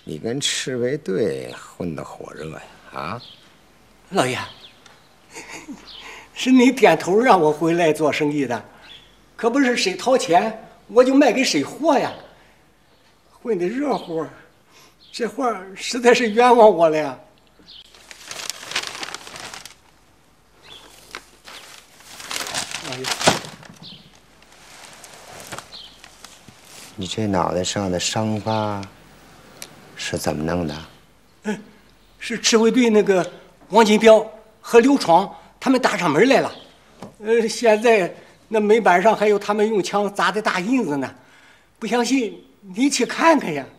你跟赤卫队混得火热呀？啊， 老爷，是你点头让我回来做生意的，可不是谁掏钱我就卖给谁货呀。混得热乎，这会儿实在是冤枉我了呀。老爷， 你这脑袋上的伤疤是怎么弄的？ 是赤卫队那个王金彪和刘闯他们打上门来了。现在那门板上还有他们用枪砸的大印子呢。不相信你去看看呀。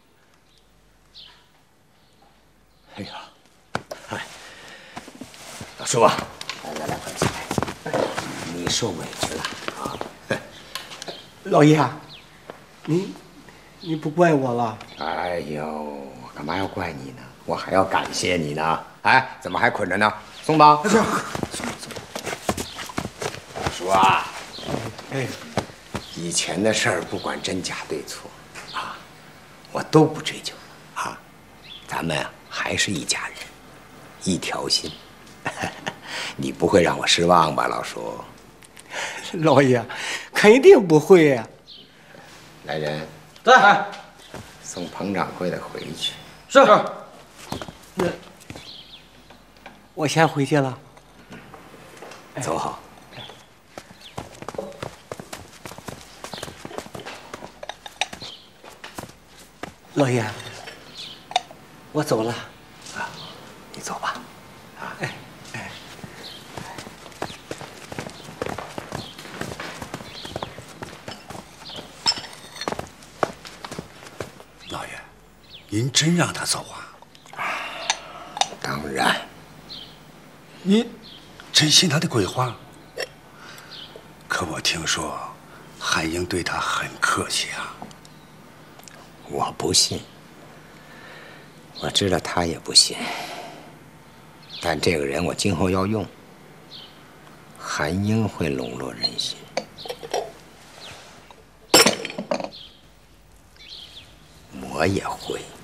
哎呀，哎，老叔啊，来，快起来！你受委屈了啊！ 老爷，你不怪我了？ 哎呦，我干嘛要怪你呢？我还要感谢你呢。哎，怎么还捆着呢？松绑！松。老叔啊， 哎， 以前的事儿不管真假对错啊，我都不追究啊。咱们啊还是一家人，一条心。你不会让我失望吧，老叔？ 老爷，肯定不会呀。 来人， 在。 送彭掌柜的回去。 是。 那我先回去了。 走好。 老爷，我走了。 啊，你走吧。啊，哎。 老爷，您真让他走啊？ 当然。 您真信他的鬼话？可我听说韩英对他很客气啊。 我不信，我知道他也不信，但这个人我今后要用。韩英会笼络人心，我也会。